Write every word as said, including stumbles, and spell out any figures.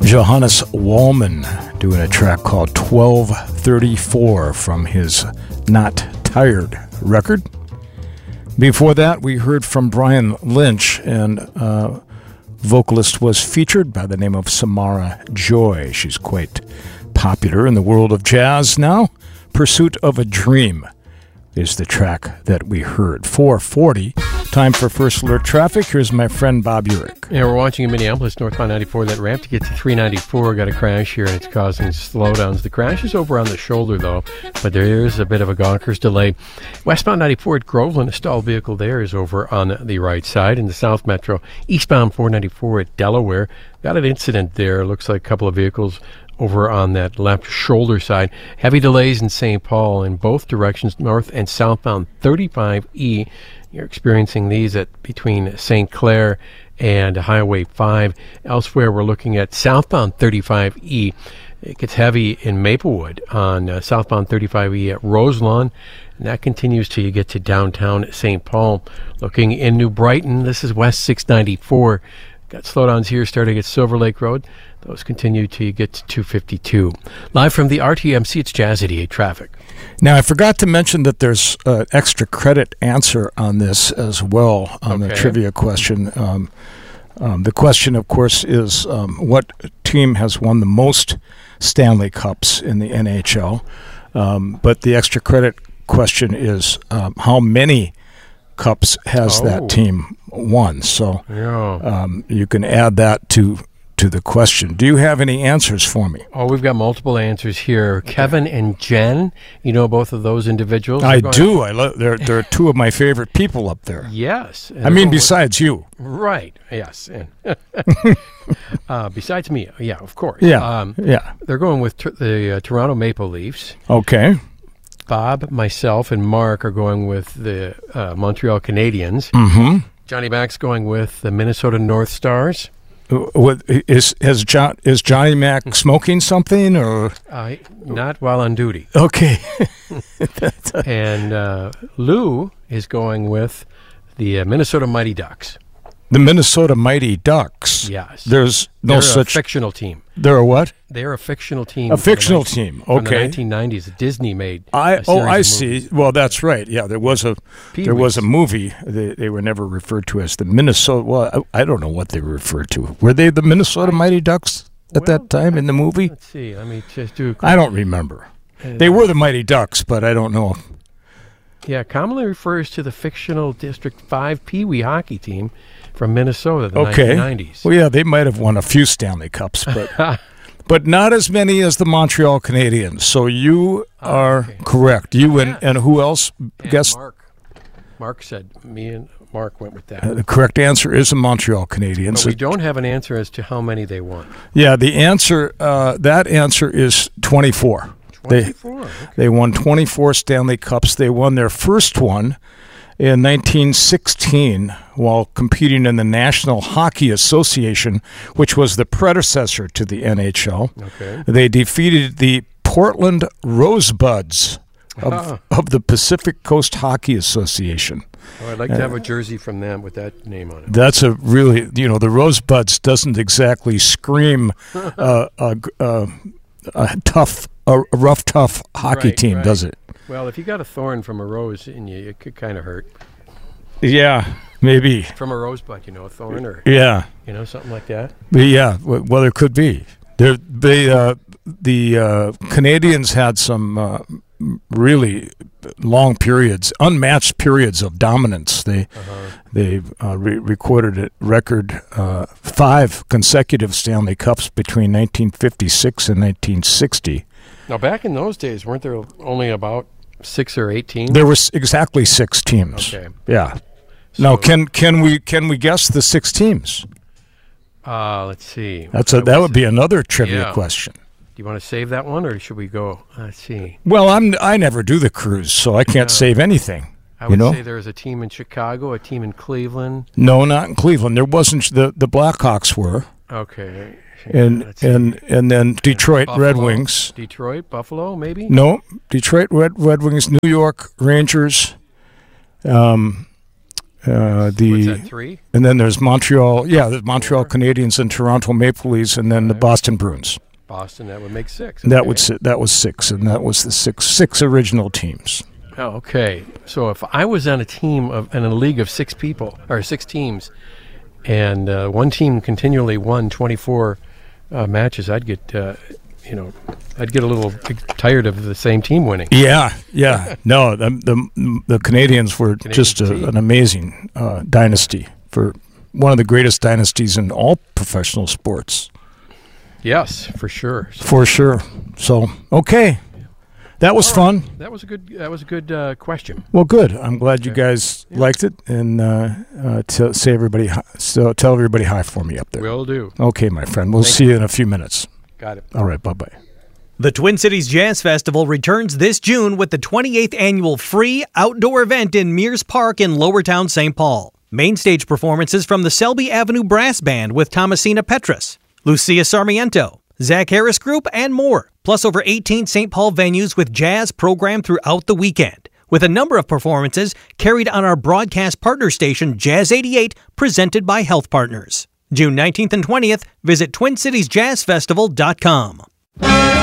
Johannes Wallman doing a track called twelve thirty-four from his Not Tired record. Before that, we heard from Brian Lynch, and uh, vocalist was featured by the name of Samara Joy. She's quite popular in the world of jazz now. Pursuit of a Dream is the track that we heard. four forty, time for First Alert Traffic. Here's my friend Bob Urich. Yeah, we're watching in Minneapolis, northbound ninety-four. That ramp to get to three ninety-four got a crash here, and it's causing slowdowns. The crash is over on the shoulder, though, but there is a bit of a Gonkers delay. Westbound ninety-four at Groveland, a stalled vehicle there is over on the right side. In the South Metro, eastbound four ninety-four at Delaware, got an incident there. Looks like a couple of vehicles over on that left shoulder side. Heavy delays in Saint Paul in both directions, north and southbound thirty-five E. You're experiencing these at between Saint Clair and Highway five. Elsewhere, we're looking at southbound thirty-five E. It gets heavy in Maplewood on uh, southbound thirty-five E at Roselawn, and that continues till you get to downtown Saint Paul. Looking in New Brighton, this is West six ninety-four. Got slowdowns here starting at Silver Lake Road. Those continue till you get to two fifty-two. Live from the R T M C, it's Jazz eighty-eight Traffic. Now, I forgot to mention that there's an uh, extra credit answer on this as well, on okay. the trivia question. Um, um, the question, of course, is um, what team has won the most Stanley Cups in the N H L? Um, but the extra credit question is um, how many cups has oh. that team won? So yeah. um, you can add that to to the question. Do you have any answers for me? Oh, we've got multiple answers here. Okay. Kevin and Jen, you know both of those individuals? I do. I love. They're they're two of my favorite people up there. Yes. I mean, besides you. Right. Yes. And uh, besides me, yeah, of course. Yeah. Um, yeah. They're going with t- the uh, Toronto Maple Leafs. Okay. Bob, myself, and Mark are going with the uh, Montreal Canadiens. Mm-hmm. Johnny Mac's going with the Minnesota North Stars. What, is has John is Johnny Mac smoking something or uh, not while on duty? Okay. And uh, Lou is going with the uh, Minnesota Mighty Ducks. The Minnesota Mighty Ducks. Yes. There's no They're such a fictional team. They're a what? They're a fictional team. A fictional nineteen, team. From the Okay. nineteen nineties, Disney made. I a oh I series of see. movies. Well, that's right. Yeah, there was a Pee-wees. there was a movie. They they were never referred to as the Minnesota. Well, I, I don't know what they were referred to. Were they the Minnesota Mighty Ducks at Well, that time in the movie? Let's see. Let me just do. A I don't remember. They were the Mighty Ducks, but I don't know. Yeah, commonly refers to the fictional District five Pee Wee hockey team from Minnesota, the Okay. nineteen nineties. Well, yeah, they might have won a few Stanley Cups, but but not as many as the Montreal Canadiens. So you are okay. correct. You and, Yes. and who else And guessed? Mark. Mark said, me and Mark went with that. Uh, the correct answer is the Montreal Canadiens. But we don't have an answer as to how many they won. Yeah, the answer, uh, that answer is twenty-four. twenty-four. They, okay. they won twenty-four Stanley Cups. They won their first one in nineteen sixteen while competing in the National Hockey Association, which was the predecessor to the N H L. Okay. They defeated the Portland Rosebuds of, Ah. of the Pacific Coast Hockey Association. Oh, I'd like to have a jersey from them with that name on it. That's a really, you know, the Rosebuds doesn't exactly scream uh, a, a, a tough, a rough, tough hockey Right, team, right. does it? Well, if you got a thorn from a rose in you, it could kind of hurt. Yeah, maybe. From a rosebud, you know, a thorn or, Yeah, you know, something like that. but yeah. w- Well, there could be. There, they, uh, the uh, Canadians had some uh, really long periods, unmatched periods of dominance. They Uh-huh. they uh, re- recorded a record uh, five consecutive Stanley Cups between nineteen fifty-six and nineteen sixty. Now, back in those days, weren't there only about six or eight teams? There was exactly six teams. Okay. Yeah. So, Now, can can we can we guess the six teams? Uh, let's see. That's a What that was would be it? another trivia Yeah. question. Do you want to save that one, or should we go? Let's see. Well, I'm I never do the cruise, so I can't Yeah. save anything. I You would know? say there was a team in Chicago, a team in Cleveland. No, not in Cleveland. There wasn't. The the Blackhawks were, Okay. and Let's see. and and then Detroit Red Buffalo. Wings. Detroit, Buffalo, maybe? No, Detroit Red Red Wings, New York Rangers, um, Uh, the What's that, three? And then there's Montreal. Yeah, the Montreal Four. Canadiens and Toronto Maple Leafs, and then right. the Boston Bruins. Boston, that would make six. Okay. That would that was six, and that was the six six original teams. Oh, okay. So if I was on a team of in a league of six people or six teams, and uh, one team continually won twenty-four uh, matches, I'd get. Uh, You know, I'd get a little tired of the same team winning. Yeah, yeah. No, the the, the Canadians were Canadian just a, an amazing uh, dynasty, for one of the greatest dynasties in all professional sports. Yes, for sure. So, for sure. So, okay, that was right. fun. That was a good. That was a good uh, question. Well, good. I'm glad you guys yeah. liked it, and uh, uh, t- say everybody, hi- so tell everybody hi for me up there. Will do. Okay, my friend. We'll Thank see you. you in a few minutes. Got it. All right, bye-bye. The Twin Cities Jazz Festival returns this June with the twenty-eighth annual free outdoor event in Mears Park in Lowertown, Saint Paul. Main stage performances from the Selby Avenue Brass Band with Thomasina Petrus, Lucia Sarmiento, Zach Harris Group, and more. Plus over eighteen Saint Paul venues with jazz programmed throughout the weekend, with a number of performances carried on our broadcast partner station Jazz eighty-eight, presented by Health Partners. June nineteenth and twentieth, visit twin cities jazz festival dot com.